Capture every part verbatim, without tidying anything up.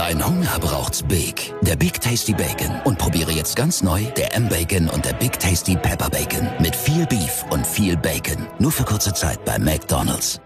Dein Hunger braucht's Big. Der Big Tasty Bacon. Und probiere jetzt ganz neu der M-Bacon und der Big Tasty Pepper Bacon. Mit viel Beef und viel Bacon. Nur für kurze Zeit bei McDonald's.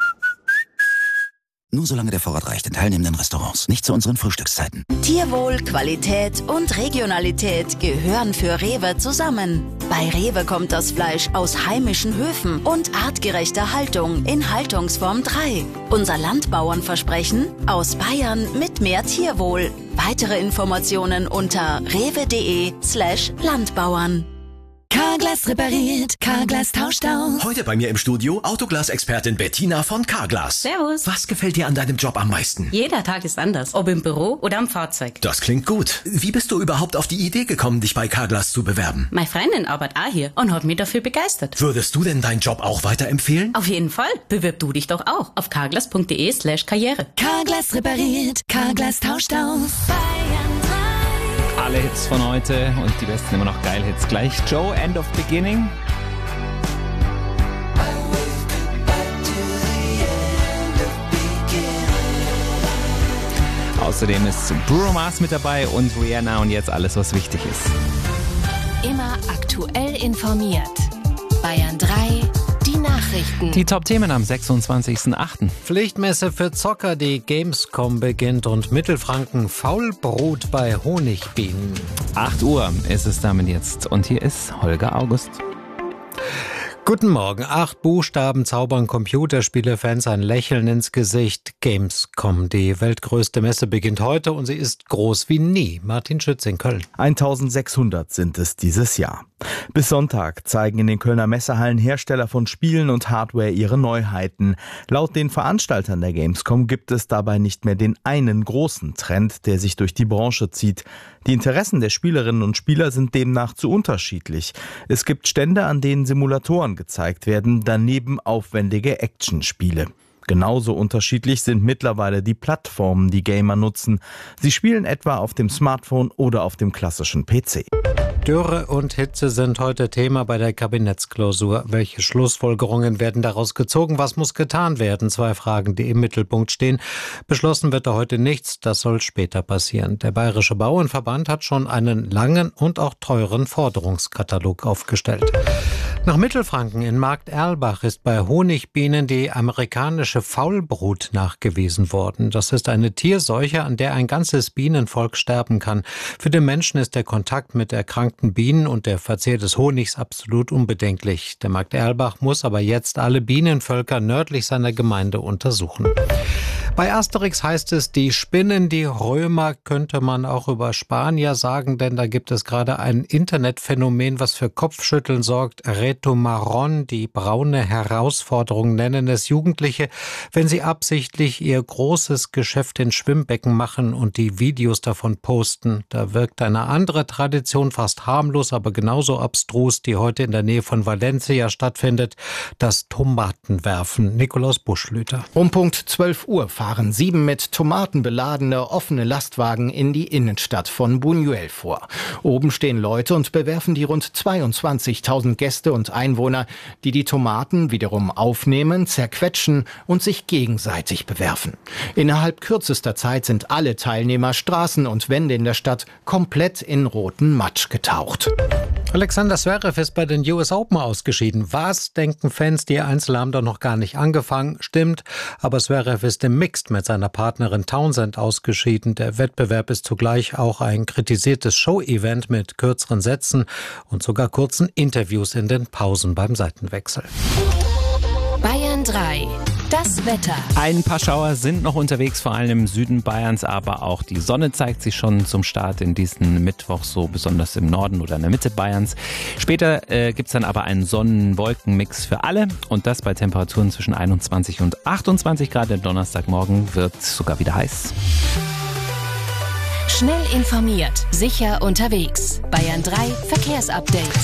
Nur solange der Vorrat reicht in teilnehmenden Restaurants. Nicht zu unseren Frühstückszeiten. Tierwohl, Qualität und Regionalität gehören für Rewe zusammen. Bei Rewe kommt das Fleisch aus heimischen Höfen und artgerechter Haltung in Haltungsform drei. Unser Landbauernversprechen: aus Bayern mit mehr Tierwohl. Weitere Informationen unter rewe.de slash Landbauern. Carglass repariert, Carglass tauscht aus. Heute bei mir im Studio Autoglas-Expertin Bettina von Carglass. Servus. Was gefällt dir an deinem Job am meisten? Jeder Tag ist anders, ob im Büro oder am Fahrzeug. Das klingt gut. Wie bist du überhaupt auf die Idee gekommen, dich bei Carglass zu bewerben? Meine Freundin arbeitet auch hier und hat mich dafür begeistert. Würdest du denn deinen Job auch weiterempfehlen? Auf jeden Fall. Bewirb du dich doch auch auf carglass.de slash karriere. Carglass repariert, Carglass tauscht aus. Alle Hits von heute und die besten immer noch geil Hits gleich. Joe, End of Beginning. Außerdem ist Bruno Mars mit dabei und Rihanna und jetzt alles, was wichtig ist. Immer aktuell informiert. Bayern drei, die Nachrichten. Die Top-Themen am sechsundzwanzigsten achten Pflichtmesse für Zocker, die Gamescom beginnt und Mittelfranken Faulbrot bei Honigbienen. acht Uhr ist es damit jetzt und hier ist Holger August. Guten Morgen. Acht Buchstaben zaubern Computerspielefans ein Lächeln ins Gesicht. Gamescom, die weltgrößte Messe, beginnt heute und sie ist groß wie nie. Martin Schütz in Köln. eintausendsechshundert sind es dieses Jahr. Bis Sonntag zeigen in den Kölner Messehallen Hersteller von Spielen und Hardware ihre Neuheiten. Laut den Veranstaltern der Gamescom gibt es dabei nicht mehr den einen großen Trend, der sich durch die Branche zieht. Die Interessen der Spielerinnen und Spieler sind demnach zu unterschiedlich. Es gibt Stände, an denen Simulatoren gezeigt werden, daneben aufwendige Actionspiele. Genauso unterschiedlich sind mittlerweile die Plattformen, die Gamer nutzen. Sie spielen etwa auf dem Smartphone oder auf dem klassischen P C. Dürre und Hitze sind heute Thema bei der Kabinettsklausur. Welche Schlussfolgerungen werden daraus gezogen? Was muss getan werden? Zwei Fragen, die im Mittelpunkt stehen. Beschlossen wird da heute nichts. Das soll später passieren. Der Bayerische Bauernverband hat schon einen langen und auch teuren Forderungskatalog aufgestellt. Nach Mittelfranken in Markt Erlbach ist bei Honigbienen die amerikanische Faulbrut nachgewiesen worden. Das ist eine Tierseuche, an der ein ganzes Bienenvolk sterben kann. Für den Menschen ist der Kontakt mit erkrankten Bienen und der Verzehr des Honigs absolut unbedenklich. Der Markt Erlbach muss aber jetzt alle Bienenvölker nördlich seiner Gemeinde untersuchen. Bei Asterix heißt es, die spinnen die Römer, könnte man auch über Spanier sagen, denn da gibt es gerade ein Internetphänomen, was für Kopfschütteln sorgt. Reto Marron, die braune Herausforderung, nennen es Jugendliche, wenn sie absichtlich ihr großes Geschäft in Schwimmbecken machen und die Videos davon posten. Da wirkt eine andere Tradition fast harmlos, aber genauso abstrus, die heute in der Nähe von Valencia stattfindet, das Tomatenwerfen. Nikolaus Buschlüter. Um Punkt zwölf Uhr fahren sieben mit Tomaten beladene offene Lastwagen in die Innenstadt von Buñuel vor. Oben stehen Leute und bewerfen die rund zweiundzwanzigtausend Gäste und Einwohner, die die Tomaten wiederum aufnehmen, zerquetschen und sich gegenseitig bewerfen. Innerhalb kürzester Zeit sind alle Teilnehmer, Straßen und Wände in der Stadt komplett in roten Matsch getaucht. Alexander Zverev ist bei den U S Open ausgeschieden. Was denken Fans? Die Einzel haben doch noch gar nicht angefangen. Stimmt, aber Zverev ist im Mixed mit seiner Partnerin Townsend ausgeschieden. Der Wettbewerb ist zugleich auch ein kritisiertes Show-Event mit kürzeren Sätzen und sogar kurzen Interviews in den Pausen beim Seitenwechsel. Bayern drei. Das Wetter. Ein paar Schauer sind noch unterwegs, vor allem im Süden Bayerns, aber auch die Sonne zeigt sich schon zum Start in diesen Mittwoch, so besonders im Norden oder in der Mitte Bayerns. Später äh, gibt es dann aber einen Sonnen-Wolken-Mix für alle und das bei Temperaturen zwischen einundzwanzig und achtundzwanzig Grad. Der Donnerstagmorgen wird sogar wieder heiß. Schnell informiert, sicher unterwegs. Bayern drei Verkehrsupdate.